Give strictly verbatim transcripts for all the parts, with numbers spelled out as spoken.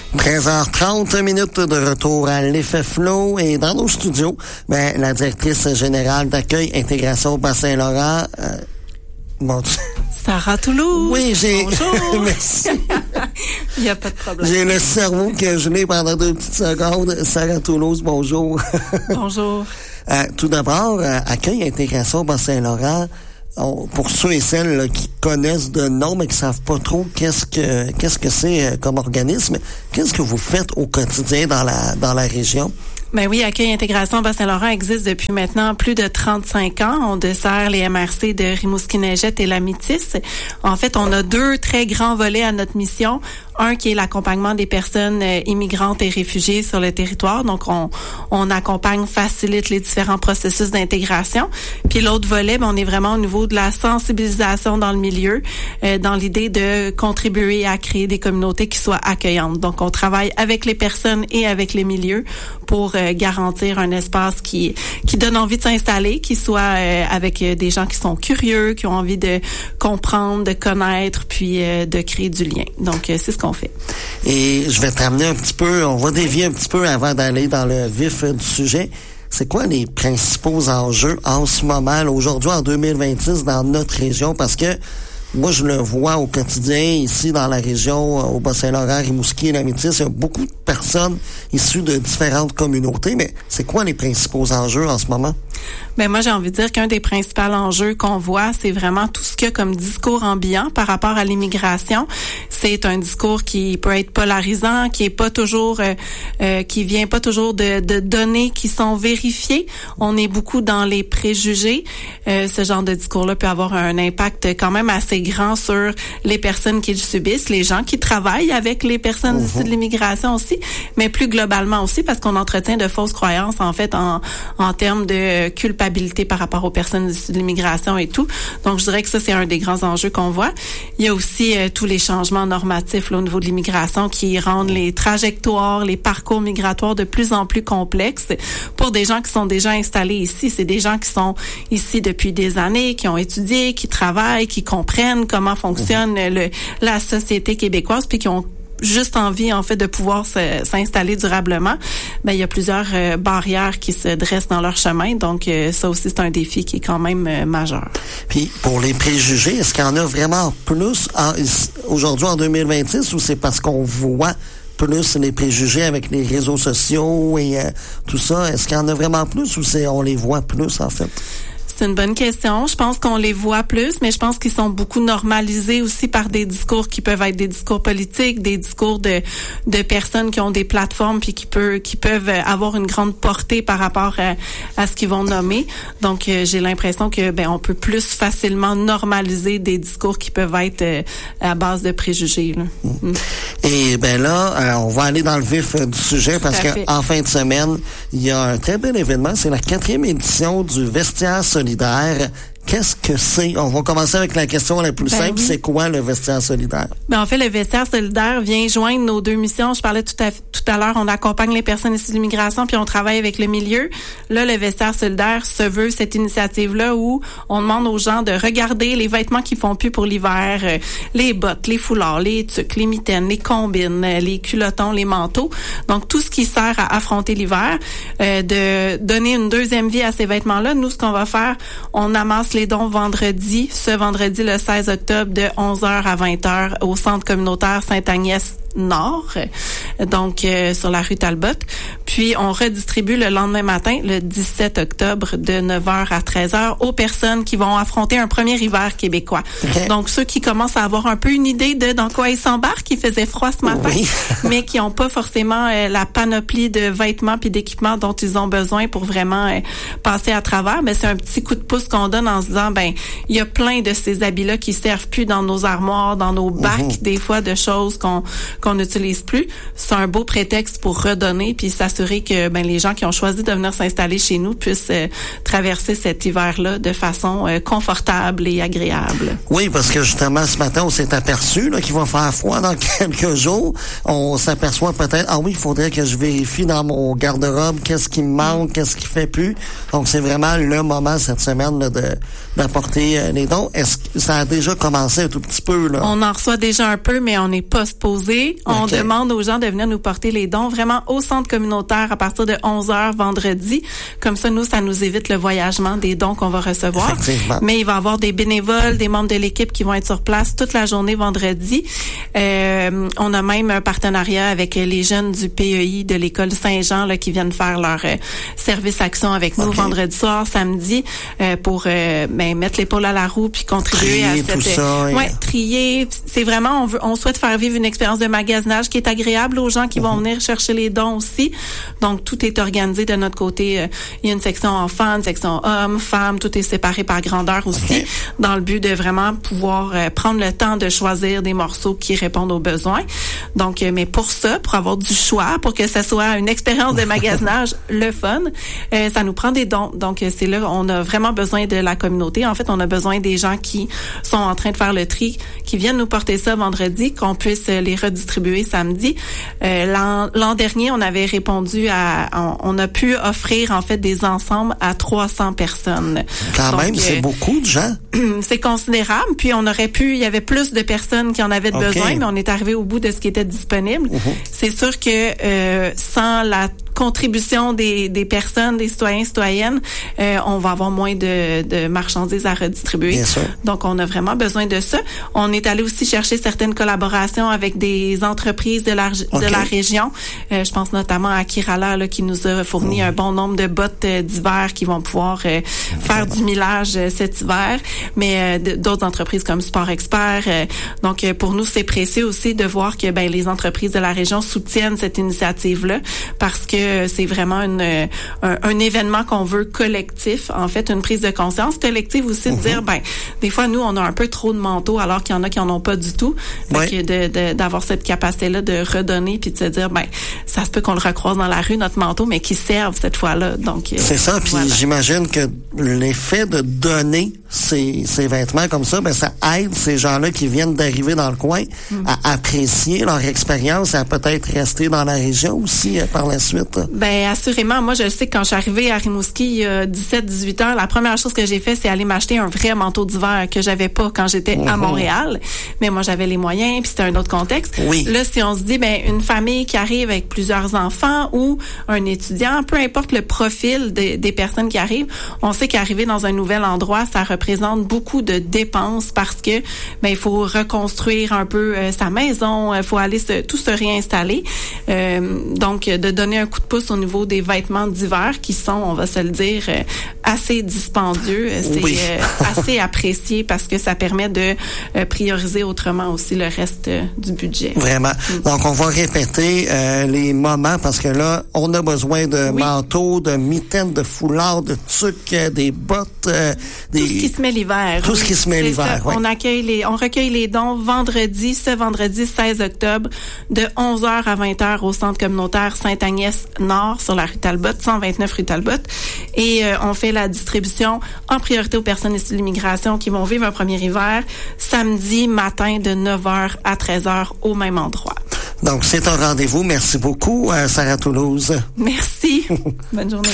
treize heures trente minutes de retour à l'Effet Flow et dans nos studios, ben, la directrice générale d'accueil Intégration Bas-Saint-Laurent, euh, bon, Sarah Toulouse. Oui, j'ai... Bonjour. Merci. Il n'y a pas de problème. J'ai le cerveau que je l'ai pendant deux petites secondes. Sarah Toulouse, bonjour. Bonjour. euh, tout d'abord, euh, accueil Intégration Bas-Saint-Laurent. On, pour ceux et celles là, qui connaissent de nom mais qui savent pas trop qu'est-ce que qu'est-ce que c'est euh, comme organisme, qu'est-ce que vous faites au quotidien dans la dans la région? Ben oui, Accueil Intégration Bas-Saint-Laurent existe depuis maintenant plus de trente-cinq ans. On dessert les M R C de Rimouski-Neigette et la Métis. En fait, on a deux très grands volets à notre mission. Un qui est l'accompagnement des personnes euh, immigrantes et réfugiées sur le territoire. Donc, on, on accompagne, facilite les différents processus d'intégration. Puis l'autre volet, ben, on est vraiment au niveau de la sensibilisation dans le milieu, euh, dans l'idée de contribuer à créer des communautés qui soient accueillantes. Donc, on travaille avec les personnes et avec les milieux pour euh, garantir un espace qui qui donne envie de s'installer, qui soit euh, avec euh, des gens qui sont curieux, qui ont envie de comprendre, de connaître, puis euh, de créer du lien. Donc, euh, c'est ce qu'on fait. Et je vais t'amener un petit peu, on va dévier un petit peu avant d'aller dans le vif du sujet. C'est quoi les principaux enjeux en ce moment, là, aujourd'hui, en deux mille vingt-six, dans notre région? Parce que moi, je le vois au quotidien, ici, dans la région, au Bas-Saint-Laurent, Rimouski et la Métis. Il y a beaucoup de personnes issues de différentes communautés. Mais c'est quoi les principaux enjeux en ce moment? Ben moi, j'ai envie de dire qu'un des principaux enjeux qu'on voit, c'est vraiment tout ce qu'il y a comme discours ambiant par rapport à l'immigration. C'est un discours qui peut être polarisant, qui est pas toujours, euh, euh, qui vient pas toujours de, de données qui sont vérifiées. On est beaucoup dans les préjugés. Euh, ce genre de discours-là peut avoir un impact quand même assez grand sur les personnes qui le subissent, les gens qui travaillent avec les personnes mmh. issues de l'immigration aussi, mais plus globalement aussi parce qu'on entretient de fausses croyances en fait en, en termes de culpabilité par rapport aux personnes issues de l'immigration et tout. Donc, je dirais que ça, c'est un des grands enjeux qu'on voit. Il y a aussi euh, tous les changements normatifs là, au niveau de l'immigration qui rendent les trajectoires, les parcours migratoires de plus en plus complexes pour des gens qui sont déjà installés ici. C'est des gens qui sont ici depuis des années, qui ont étudié, qui travaillent, qui comprennent comment fonctionne le, la société québécoise, puis qui ont juste envie, en fait, de pouvoir se, s'installer durablement. Ben, il y a plusieurs euh, barrières qui se dressent dans leur chemin. Donc, euh, ça aussi, c'est un défi qui est quand même euh, majeur. Puis, pour les préjugés, est-ce qu'il y en a vraiment plus en, aujourd'hui en deux mille vingt-six ou c'est parce qu'on voit plus les préjugés avec les réseaux sociaux et euh, tout ça? Est-ce qu'il y en a vraiment plus ou c'est on les voit plus, en fait? C'est une bonne question. Je pense qu'on les voit plus, mais je pense qu'ils sont beaucoup normalisés aussi par des discours qui peuvent être des discours politiques, des discours de de personnes qui ont des plateformes puis qui peut qui peuvent avoir une grande portée par rapport à, à ce qu'ils vont nommer. Donc euh, j'ai l'impression que ben on peut plus facilement normaliser des discours qui peuvent être euh, à base de préjugés. Là. Mm. Et ben là, euh, on va aller dans le vif euh, du sujet Tout parce que en fin de semaine, il y a un très bel événement. C'est la quatrième édition du Vestiaire solidaire. Qu'est-ce que c'est? On va commencer avec la question la plus ben simple. Oui. C'est quoi le Vestiaire solidaire? Ben en fait, le Vestiaire solidaire vient joindre nos deux missions. Je parlais tout à, tout à l'heure, on accompagne les personnes issues de l'immigration puis on travaille avec le milieu. Là, le Vestiaire solidaire se veut cette initiative-là où on demande aux gens de regarder les vêtements qu'ils font plus pour l'hiver, euh, les bottes, les foulards, les tucs, les mitaines, les combines, euh, les culottons, les manteaux. Donc, tout ce qui sert à affronter l'hiver, euh, de donner une deuxième vie à ces vêtements-là. Nous, ce qu'on va faire, on amasse les dons vendredi, ce vendredi le seize octobre de onze heures à vingt heures au centre communautaire Sainte-Agnès Nord, donc euh, sur la rue Talbot. Puis on redistribue le lendemain matin, le dix-sept octobre, de neuf heures à treize heures aux personnes qui vont affronter un premier hiver québécois. Okay. Donc ceux qui commencent à avoir un peu une idée de dans quoi ils s'embarquent, il faisait froid ce matin, oui. mais qui n'ont pas forcément euh, la panoplie de vêtements puis d'équipements dont ils ont besoin pour vraiment euh, passer à travers. Ben c'est un petit coup de pouce qu'on donne en se disant ben il y a plein de ces habits-là qui servent plus dans nos armoires, dans nos bacs, mm-hmm. des fois de choses qu'on qu'on n'utilise plus. C'est un beau prétexte pour redonner puis s'assurer s'assurer que ben les gens qui ont choisi de venir s'installer chez nous puissent euh, traverser cet hiver-là de façon euh, confortable et agréable. Oui, parce que justement, ce matin, on s'est aperçu là, qu'il va faire froid dans quelques jours. On s'aperçoit peut-être, ah oui, il faudrait que je vérifie dans mon garde-robe qu'est-ce qui me manque, qu'est-ce qui fait plus. Donc, c'est vraiment le moment cette semaine là, de d'apporter euh, les dons. Est-ce que ça a déjà commencé un tout petit peu, là? On en reçoit déjà un peu, mais on n'est pas supposé. On okay. demande aux gens de venir nous porter les dons vraiment au centre communautaire à partir de onze heures vendredi. Comme ça, nous, ça nous évite le voyagement des dons qu'on va recevoir. Mais il va y avoir des bénévoles, des membres de l'équipe qui vont être sur place toute la journée vendredi. Euh, on a même un partenariat avec les jeunes du P E I de l'école Saint-Jean là, qui viennent faire leur euh, service action avec nous okay. vendredi soir, samedi, euh, pour euh, ben, mettre l'épaule à la roue puis contribuer trier, à cette... Tout ça, ouais, ouais, trier. C'est vraiment, on veut, on souhaite faire vivre une expérience de magasinage qui est agréable aux gens qui mm-hmm. vont venir chercher les dons aussi. Donc, tout est organisé de notre côté. Il y a une section enfants, une section hommes, femmes, tout est séparé par grandeur aussi, okay. dans le but de vraiment pouvoir euh, prendre le temps de choisir des morceaux qui répondent aux besoins. Donc, euh, mais pour ça, pour avoir du choix, pour que ça soit une expérience de magasinage, le fun, euh, ça nous prend des dons. Donc, c'est là, on a vraiment besoin de la communauté. En fait, on a besoin des gens qui sont en train de faire le tri, qui viennent nous porter ça vendredi, qu'on puisse les redistribuer samedi. Euh, l'an, l'an dernier, on avait répondu à, on, on a pu offrir en fait des ensembles à trois cents personnes. Quand Donc, même, c'est euh, beaucoup de gens. C'est considérable. Puis on aurait pu, il y avait plus de personnes qui en avaient de okay. besoin, mais on est arrivé au bout de ce qui était disponible. Uh-huh. C'est sûr que euh, sans la contribution des, des personnes, des citoyens, citoyennes, euh, on va avoir moins de, de marchandises à redistribuer. Bien sûr. Donc, on a vraiment besoin de ça. On est allé aussi chercher certaines collaborations avec des entreprises de la, okay. de la région. Euh, je pense notamment à Kirala, là, qui nous a fourni mmh. un bon nombre de bottes euh, d'hiver qui vont pouvoir euh, faire du millage euh, cet hiver. Mais euh, d'autres entreprises comme Sport Expert. Euh, donc, euh, pour nous, c'est précieux aussi de voir que ben les entreprises de la région soutiennent cette initiative-là parce que c'est vraiment une, un, un événement qu'on veut collectif, en fait, une prise de conscience collective aussi, mm-hmm. de dire, ben, des fois, nous, on a un peu trop de manteaux alors qu'il y en a qui en ont pas du tout. Oui. Fait que de, de, d'avoir cette capacité-là de redonner puis de se dire, ben, ça se peut qu'on le recroise dans la rue, notre manteau, mais qui serve cette fois-là. Donc, c'est ça, puis voilà. J'imagine que l'effet de donner ces, ces vêtements comme ça, ben, ça aide ces gens-là qui viennent d'arriver dans le coin mm. à apprécier leur expérience et à peut-être rester dans la région aussi euh, par la suite. Ben assurément, moi je sais que quand je suis arrivée à Rimouski il y a dix-sept dix-huit ans, la première chose que j'ai fait, c'est aller m'acheter un vrai manteau d'hiver que j'avais pas quand j'étais mmh. à Montréal. Mais moi j'avais les moyens, puis c'était un autre contexte. Oui. Là, si on se dit ben une famille qui arrive avec plusieurs enfants ou un étudiant, peu importe le profil de, des personnes qui arrivent, on sait qu'arriver dans un nouvel endroit, ça représente beaucoup de dépenses parce que ben il faut reconstruire un peu euh, sa maison, il faut aller se, tout se réinstaller. Euh, donc de donner un coup de pouce au niveau des vêtements d'hiver qui sont, on va se le dire, euh, assez dispendieux. C'est oui. euh, assez apprécié parce que ça permet de euh, prioriser autrement aussi le reste euh, du budget. Vraiment. Mm. Donc, on va répéter euh, les moments parce que là, on a besoin de oui. manteaux, de mitaines, de foulards, de tucs, euh, des bottes. Euh, des... Tout ce qui se met l'hiver. Tout oui. ce qui se met C'est l'hiver, oui. On accueille les, on recueille les dons vendredi, ce vendredi seize octobre, de onze heures à vingt heures au centre communautaire Sainte-Agnès Nord sur la rue Talbot, cent vingt-neuf rue Talbot. Et euh, on fait la distribution en priorité aux personnes issues de l'immigration qui vont vivre un premier hiver samedi matin de neuf heures à treize heures au même endroit. Donc, c'est un rendez-vous. Merci beaucoup, euh, Sarah Toulouse. Merci. Bonne journée.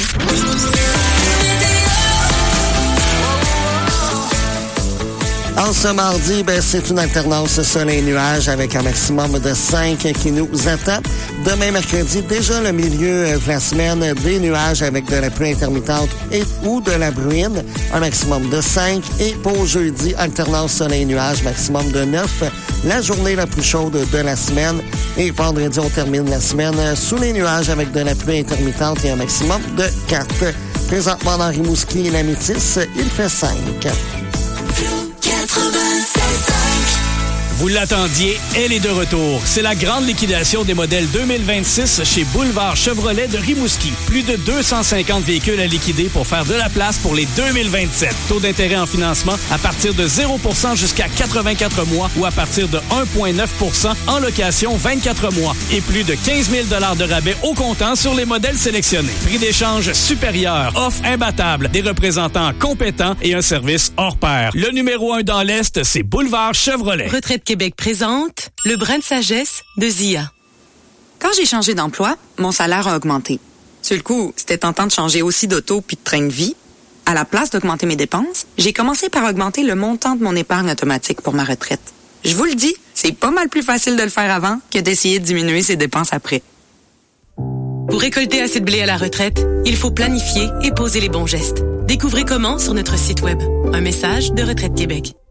En ce mardi, ben, c'est une alternance soleil-nuage avec un maximum de cinq qui nous attend. Demain, mercredi, déjà le milieu de la semaine, des nuages avec de la pluie intermittente et ou de la bruine, un maximum de cinq. Et pour jeudi, alternance soleil-nuage, maximum de neuf. La journée la plus chaude de la semaine. Et vendredi, on termine la semaine sous les nuages avec de la pluie intermittente et un maximum de quatre. Présentement dans Rimouski et la Métisse, il fait cinq. Vous l'attendiez, elle est de retour. C'est la grande liquidation des modèles deux mille vingt-six chez Boulevard Chevrolet de Rimouski. Plus de deux cent cinquante véhicules à liquider pour faire de la place pour les deux mille vingt-sept. Taux d'intérêt en financement à partir de zéro pour cent jusqu'à quatre-vingt-quatre mois ou à partir de un virgule neuf pour cent en location vingt-quatre mois. Et plus de quinze mille dollars de rabais au comptant sur les modèles sélectionnés. Prix d'échange supérieur, offre imbattable, des représentants compétents et un service hors pair. Le numéro un dans l'Est, c'est Boulevard Chevrolet. Retraite Québec présente le brin de sagesse de Zia. Quand j'ai changé d'emploi, mon salaire a augmenté. Sur le coup, c'était tentant de changer aussi d'auto puis de train de vie. À la place d'augmenter mes dépenses, j'ai commencé par augmenter le montant de mon épargne automatique pour ma retraite. Je vous le dis, c'est pas mal plus facile de le faire avant que d'essayer de diminuer ses dépenses après. Pour récolter assez de blé à la retraite, il faut planifier et poser les bons gestes. Découvrez comment sur notre site web. Un message de Retraite Québec.